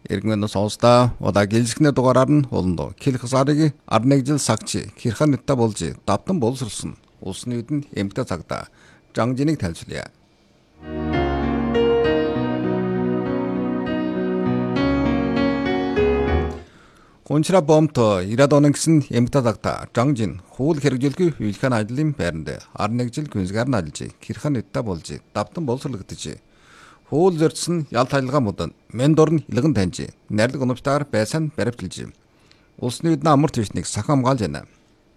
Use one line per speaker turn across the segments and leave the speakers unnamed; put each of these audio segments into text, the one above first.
Иргэн сонсдоо удаа гэлжихнэ дугаараар нь олондоо кил хасарыг 11 жил сагчи кирхан нутта болж давтан боловсруулсан улсны үдэн эмгтэй цагта Жангжиныг тайлбарлая. Гончра бомто 90 оны гэсэн эмгтэй цагта Жангжин хууль хэрэгжүүлэхүй үйлхэн ажлын байранд 11 жил гүнзгийгээр нь ажиллаж кирхан нутта болж давтан боловсруулагдаж хууль зорьсон ял тайлгаа мудан мен дорн илгэн таньж найрлаг оновчтойгоор байсан баримтжилж улсны үднэ амар түвшнийг сахан хамгаалж байна.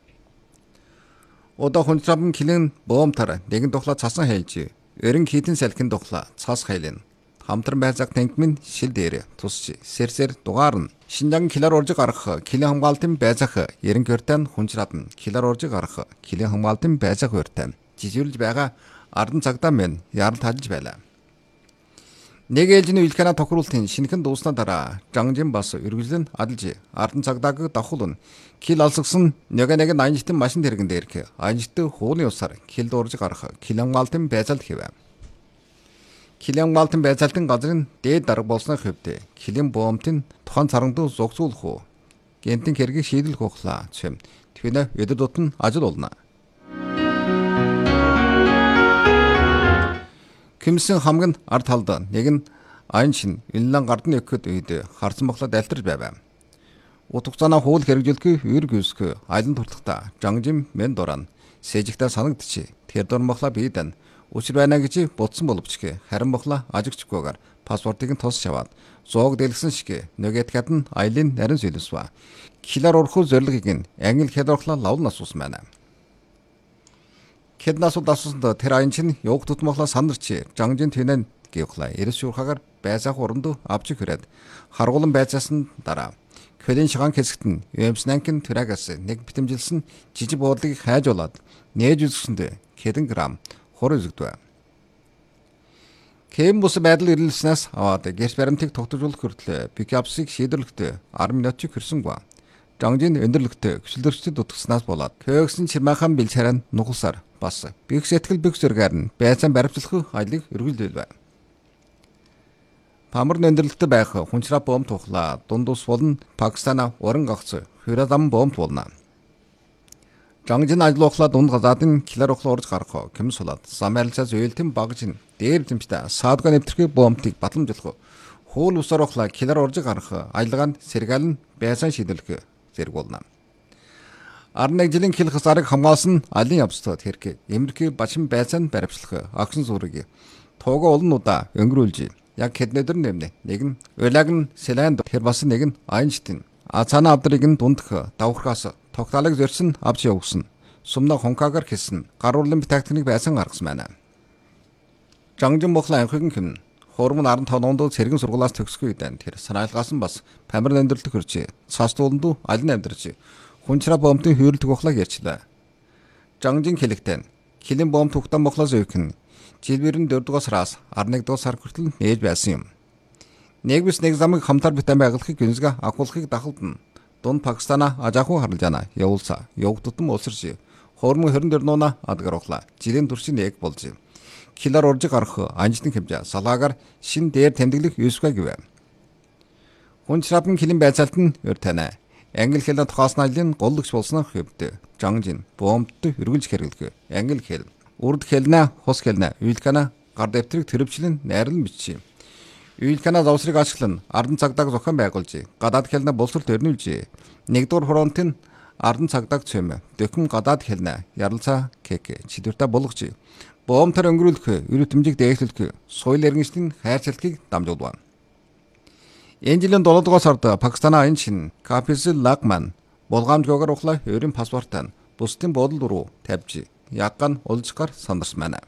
Удаа хүндрам килэн боомтар нэгэн тухла цасан хайлж ерэн хитэн салхин тухла цас хайлын хамтран байцаг тэнкмэн шил дээр тусч сэрсэр дугаар нь Шинжаан килар орж гарах килэн хамгаалтын байцах ерэн көртэн хүндрад нь килар орж гарах килэн хамгаалтын байцах хүртэн жижирлж байгаа ардан цагдаа мен ярал талж байлаа. Нэг ээлжний үйлхэнэ тохируултын шинэхэн дууснаа дараа Жангжин бас үргэлжлэн адалж ардан цагдааг давхулн кил алсгсан нэг анжитын машин тэрэгэн дээрх анжитын хууны усаар кил дуурж гарах килэн хамгаалтын байцаалт хэвэ. Килэн хамгаалтын байцаалтын газрын дээд дарга болсны хэвдэ килэн боомтын тухайн царандуу зогсуулах уу гентэн хэргийг шийдэлх ухлаа чим твинэ өдөр тутан ажил болно. Кимсэн хамгийн ард талд нэг нь айн шин Инлан гардны өгөхөд үед харсан бохлоод альтарч байв. Утгацаана хууль хэрэгжүүлэхүй өр гүйсэх айлын туртлагата Жангжин мен доран сэжигтээ санагдчих. Тэр дор бохлоо биедэн учир байна гэж бодсон боловч харин бохлоо ажигчгүйгээр паспортыг нь тос шаваад зоог дэлгсэн шиг нөгөөдгад нь айлын нарийн сүлэсва. Килар урхуу зорилгыг нь англи хэлээр лавл насуусан байна. Кеднасууд асуусанд тэр айн чинь явах тутмахла сандарч Жангжин тэнэн гэвхлаа. Эрэс шуурхагаар байцаах уранд авч хүрээд харгуулан байцаасан дараа кведэн шагаан хэсэгт нь UMS-ын тэрагаас нэг битэмжилсэн жижиг буудлыг хайж болоод нээж үзсэндээ хэдэн грамм хор үзэгдэв. Кэм бус байдал ирэлснээс аваад гэрч баримтыг тогтоожуулах хүртэл пикапсыг шийдвэрлэхдээ 10 минут хүрсэнгүй. Жангжин өндөрлөгтөө гүшилдөрчдөд утгаснаас болоод көөгсөн чимээхан бэлчээрэн нугалсаар бас бих сэтгэл бих зөргээр нь байцаан баримтлах ажлыг үргэлжлүүлв. Памар өндөрлөгтөд байх хүнчраа бомб тухлаа дундус болон Пакистана уран гагц хюрадам бомб болно. Жангжин ажил ухлаа дунд газаадын килар ухлаа урж гарах кэм сулаад самарилцаас уйлтэн багж нь дээр тэмцтэй саадга нэвтрэх бомбыг батламжуулах хууль усаар ухлаа килар урж гарах ажиллагаанд сэргаал нь байцаан шийдвэрлэх зэрэг болно. 11 жилийн кил хасарыг хамгаалсан алын явцад хэрэг эмэрхий башин байцаанд баримтлах агшин зургийг тууга олнуудаа өнгөрүүлж яг хэднэдэр нэмнэ. Нэг нь уйлаг нь Селанд тэр бас нэг нь Айнштейн цаана авдрыг нь дундх давхрахаас тогтоолыг зорьсон авч явуулсан. Сумна хонкагаар хийсэн гаруулын тактикийг байсан гаргасан байна. Жангжин бохла анхыг хэмнэ. Хурмын 15 онд цэргэн сургуулиас төгсгөө үедэн тэр санаалгаас нь бас памир өндөрлөлт хөрч цаастууланд алин амьдарч хүнчраа бомбын хүйрэлт ухлаа ярьчлаа. Жангжин хэлэгтэн килэн бомб тухтан бохлоос өгөх нь жилбэрэн 4 дугаар сараас 11 дугаар сар хүртэл нээж байсан юм. Нэг биш нэг замыг хамтар битэн байгалахыг гүнзгээ агуулахыг дахалдан дунд Пакистана ажаахуу харлаж яана явуулсаа явагдтан улсарч хурмын 24 нууна адгар ухлаа жилийн туршийн нэг болж килар урж гарах анжтын хэмжээ салаагаар шин дээр тэмдэглэх юусгүй гэв. Хүнчрапын килэн байцаалт нь өр танаа. Англи хэлний тухайсан ажлын голлогч болсноо хэвдэ. Жангжин бомбд өргөлж хэрэглэх. Англи хэл, урд хэлнэ, хос хэлнэ, үйлкана гар дэвтрийг төрөвчлэн найрлан бичиж. Үйлкана завсрыг ашиглан ардан цагдааг зохион байгуулж, гадаад хэлнэ боловсролт өрнүүлж. Нэгдүгээр фронтын ардан цагдааг цэм, дэхэм гадаад хэлнэ, яралцаа кек, чидвэртэ болгож. Боомтар өнгөрүүлэх, өрөвтөмжийг дээшлүүлэх, соёл иргэншлийн хайрцагтыг дамжуулв. Энэ жилийн 7 дугаар сард Пакистана айн шин Капис Лагман болгоомжгүйгээр ухлаа өөрийн паспортаа бусдын бодол руу тавьж ягган улжгаар сандарсан байна.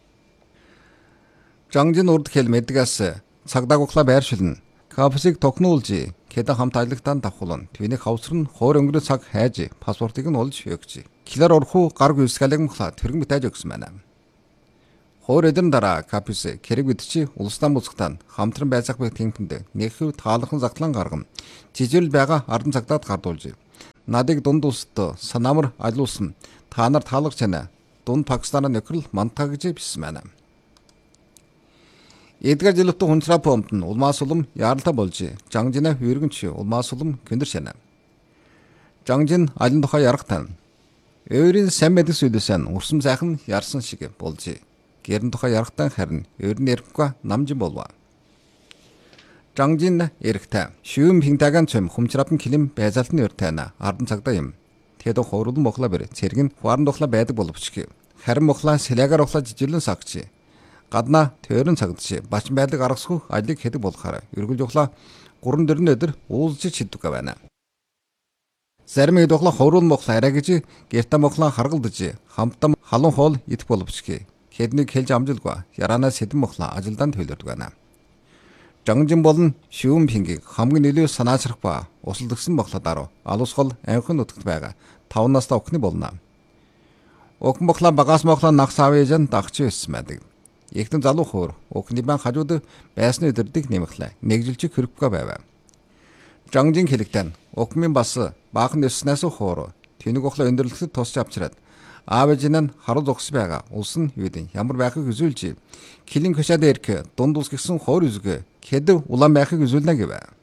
Жангжин урд хэл мэдгээс цагдааг ухлаа байршилна. Каписыг токнуулж хэдэн хамт ажлагтаа давхулна. Түүнийг хавсран хоор өнгөрөө цаг хайж паспортыг нь олж өгч. Килар урхуу гар гүйсгэлэг мөхлөө тэргэн битэж өгсөн байна. Хоор эдэн дараа Капис хэрэг бидчи улсдан буцагтаа хамтран байцаах байх тэмтэнд нэгхүү таалхан загтлан гарган жижигэл байгаа ардан цагдаад гардуулж надыг дунд улсад санаамар ажилуулсан та нар таалагч байна дунд Пакистана нөхрөл мантаа гэж бичсэн байна. Эдгээр жилөтө хүнсраа помт нь улмаас улам яралтай болж Жангжина хүргэнч улмаас улам көндөр шана. Жангжин алин тухай ярах тань. Өөрийн сайн мэддэг зүйлээсээ урсам сайхан ярсан шиг болж гэрэн тухай ярахтан харин өөрийн ярихгүйа намжин болов. Жангжин эрэхтэй. Шүүм пинтаган цөм хумчрапн килим байзалтны өртөйна. Ардан цагдаа юм. Тэд ховруулан мохла бэр цэрэг нь хуаран тухла байдаг боловч харин мохла сэлэгаар ухла жижиглэн сагч. Гадна төрөн цагдаж бачин байдаг аргасгүй ажлыг хэдэг болохоор эргүүлж ухла 3-4 өдөр уулзж чиддэг байна. Зарим хэд ухла ховруулан мохла арай гэж гэртэ мохла харгалдаж хамтдам халуун хоол идэх боловч хэднийг хэлж амжилгүй яранаас хэдэн мохла ажилдан төлөрдөг байна. Жангжин болон шүүм пингийг хамгийн нөлөө санаачрах ба усалдагсан мохлодаруу алуусгал анхны нутагт байгаа 5 настай охины болно. Охин мохла багаас мохла нагс авъяжан дагч өссөн байдаг. Ихтэн залуу хөр охины бан хажууд байсны өдөрдийг нэмэхлээ. Нэгжилж хөрөхгүй байв. Жангжин хэлэгтэн охин бас баахан өсснээс хөр тэнэг охлоо өндөрлөхөд тусч авчираад аав ээж нь харуу зогс байгаа. Улс нь юудын ямар байхыг үзүүлж килин көшөөд ирэх дунд ус гисэн хоор үзгэ кэд улаан байхыг үзүүлнэ гэв.